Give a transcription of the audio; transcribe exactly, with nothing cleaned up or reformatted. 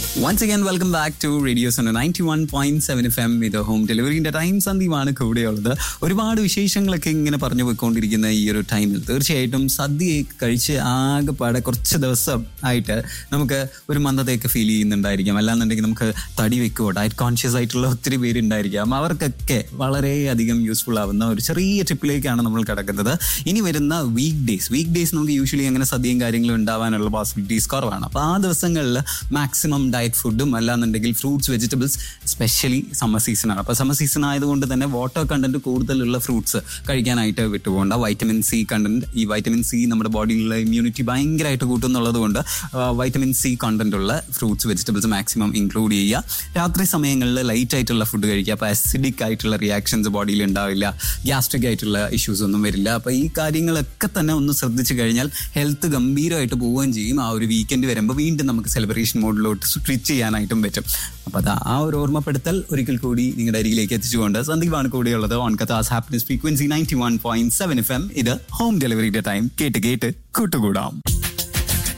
Once again, welcome back to Radio Sona ninety-one point seven F M with the home delivery. In the time, സന്ദീപാണ് കൂടെയുള്ളത്. ഒരുപാട് വിശേഷങ്ങളൊക്കെ ഇങ്ങനെ പറഞ്ഞു പോയിക്കൊണ്ടിരിക്കുന്ന ഈ ഒരു ടൈമിൽ തീർച്ചയായിട്ടും സദ്യ കഴിച്ച് ആകെപ്പാടെ കുറച്ച് ദിവസം ആയിട്ട് നമുക്ക് ഒരു മന്ദതയൊക്കെ ഫീൽ ചെയ്യുന്നുണ്ടായിരിക്കാം. അല്ലാന്നുണ്ടെങ്കിൽ നമുക്ക് തടി വെക്കുമോ ഡയറ്റ് കോൺഷ്യസ് ആയിട്ടുള്ള ഒത്തിരി പേരുണ്ടായിരിക്കാം. അവർക്കൊക്കെ വളരെയധികം യൂസ്ഫുൾ ആവുന്ന ഒരു ചെറിയ ടിപ്പിലേക്കാണ് നമ്മൾ കിടക്കുന്നത്. ഇനി വരുന്ന വീക്ക് ഡേയ്സ് വീക്ക് ഡേയ്സ് നമുക്ക് യൂഷ്വലി അങ്ങനെ സദ്യയും കാര്യങ്ങളും ഉണ്ടാവാനുള്ള പോസിബിലിറ്റീസ് കുറവാണ്. അപ്പോൾ ആ ദിവസങ്ങളിൽ മാക്സിമം ഡയറ്റ് ഫുഡും അല്ലാന്നുണ്ടെങ്കിൽ ഫ്രൂട്ട്സ് വെജിറ്റബിൾസ് സ്പെഷ്യലി സമ്മർ സീസണാണ്. അപ്പോൾ സമ്മർ സീസൺ ആയതുകൊണ്ട് തന്നെ വാട്ടർ കണ്ടന്റ് കൂടുതലുള്ള ഫ്രൂട്ട്സ് കഴിക്കാനായിട്ട് വിട്ടുപോകണ്ട. വൈറ്റമിൻ സി കണ്ടന്റ്, ഈ വൈറ്റമിൻ സി നമ്മുടെ ബോഡിയിലുള്ള ഇമ്മ്യൂണിറ്റി ഭയങ്കരമായിട്ട് കൂട്ടുന്നുള്ളത് കൊണ്ട് വൈറ്റമിൻ സി കണ്ടന്റ് ഉള്ള ഫ്രൂട്ട്സ് വെജിറ്റബിൾസ് മാക്സിമം ഇൻക്ലൂഡ് ചെയ്യുക. രാത്രി സമയങ്ങളിൽ ലൈറ്റ് ആയിട്ടുള്ള ഫുഡ് കഴിക്കുക. അപ്പോൾ അസിഡിക് ആയിട്ടുള്ള റിയാക്ഷൻസ് ബോഡിയിൽ ഉണ്ടാവില്ല, ഗ്യാസ്ട്രിക് ആയിട്ടുള്ള ഇഷ്യൂസ് ഒന്നും വരില്ല. അപ്പോൾ ഈ കാര്യങ്ങളൊക്കെ തന്നെ ഒന്ന് ശ്രദ്ധിച്ചു കഴിഞ്ഞാൽ ഹെൽത്ത് ഗംഭീരമായിട്ട് പോവുകയും ചെയ്യും. ആ ഒരു വീക്കെൻഡ് വരുമ്പോൾ വീണ്ടും നമുക്ക് സെലിബ്രേഷൻ മോഡിലോട്ട് സ്വിച്ച് ചെയ്യാനായിട്ടും പറ്റും. അപ്പോൾ അത് ആ ഒരു ഓർമ്മപ്പെടുത്തൽ ഒരിക്കൽ കൂടി നിങ്ങളുടെ അരികിലേക്ക് എത്തിച്ചുകൊണ്ട് സന്ദീപാണ് കൂടെയുള്ളത് on കഥാസ് happiness frequency ninety one point seven F M. ഇത് ഹോം ഡെലിവറിയുടെ ടൈം. കേട്ട് കേട്ട് കൂട്ടുകൂടാം.